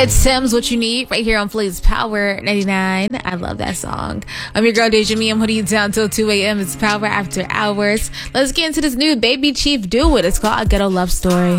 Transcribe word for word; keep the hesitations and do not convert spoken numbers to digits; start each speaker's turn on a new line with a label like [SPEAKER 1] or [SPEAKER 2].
[SPEAKER 1] It's Sims, What You Need, right here on Blaze Power ninety-nine. I love that song. I'm your girl, Deja Me. I'm holding you down till two a.m. It's Power After Hours. Let's get into this new Baby Chief Do It. It's called A Ghetto Love Story.